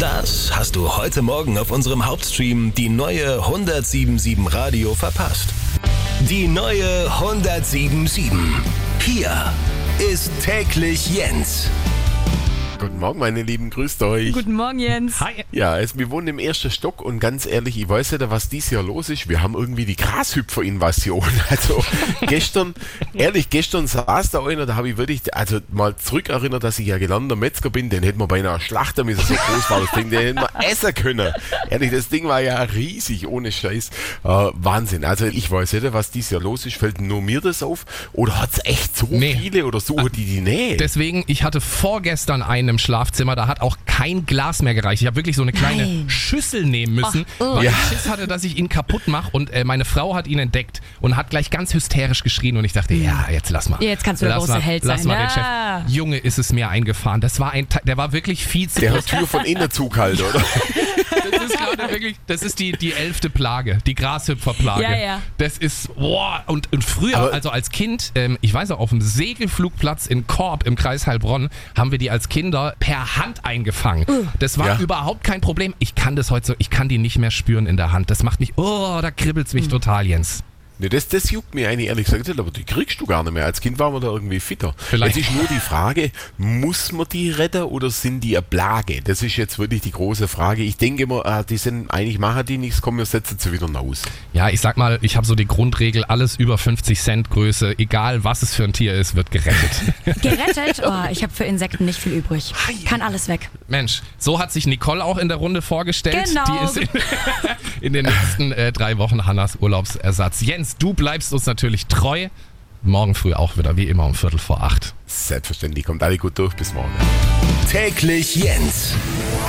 Das hast du heute Morgen auf unserem Hauptstream die neue 107.7 Radio verpasst. Die neue 107.7. Hier ist täglich Jens. Guten Morgen, meine Lieben, grüßt euch. Guten Morgen, Jens. Hi. Ja, wir wohnen im ersten Stock und ganz ehrlich, ich weiß nicht, was dies Jahr los ist. Wir haben irgendwie die Grashüpfer-Invasion. Also gestern saß da einer, da habe ich wirklich, mal zurückerinnert, dass ich ja gelernter Metzger bin, den hätten wir beinahe schlachten müssen, so groß war das Ding, den hätten wir essen können. Ehrlich, das Ding war ja riesig, ohne Scheiß. Wahnsinn. Also ich weiß nicht, was dies Jahr los ist. Fällt nur mir das auf? Oder hat es echt so viele oder suchen die Nähe? Deswegen, ich hatte vorgestern einen im Schlafzimmer, da hat auch kein Glas mehr gereicht. Ich habe wirklich so eine kleine Schüssel nehmen müssen, weil ich Schiss hatte, dass ich ihn kaputt mache. Und meine Frau hat ihn entdeckt und hat gleich ganz hysterisch geschrien. Und ich dachte, ja, jetzt lass mal. Jetzt kannst du der große Held sein. Lass mal den Chef. Junge, ist es mir eingefahren. Das war der war wirklich viel zu Der hat Tür von innen zugehalt, oder? Das ist gerade wirklich, das ist die 11. Plage, die Grashüpferplage. Ja. Das ist, boah, und früher, also als Kind, ich weiß auch, auf dem Segelflugplatz in Korb im Kreis Heilbronn haben wir die als Kinder per Hand eingefangen. Das war überhaupt kein Problem. Ich kann das heute so, ich kann die nicht mehr spüren in der Hand. Das macht mich, da kribbelt's mich total, Jens. Ne, das juckt mir eigentlich ehrlich gesagt nicht, aber die kriegst du gar nicht mehr. Als Kind waren wir da irgendwie fitter. Vielleicht. Jetzt ist nur die Frage, muss man die retten oder sind die eine Plage? Das ist jetzt wirklich die große Frage. Ich denke immer, die sind, eigentlich machen die nichts, komm, wir setzen sie wieder raus. Ja, ich sag mal, ich habe so die Grundregel, alles über 50 Cent Größe, egal was es für ein Tier ist, wird gerettet. Gerettet? Oh, ich habe für Insekten nicht viel übrig. Kann alles weg. Mensch, so hat sich Nicole auch in der Runde vorgestellt. Genau. Die ist in den nächsten 3 Wochen Hannas Urlaubsersatz. Jens, du bleibst uns natürlich treu. Morgen früh auch wieder, wie immer, um 7:45. Selbstverständlich, kommt alle gut durch, bis morgen. Täglich Jens.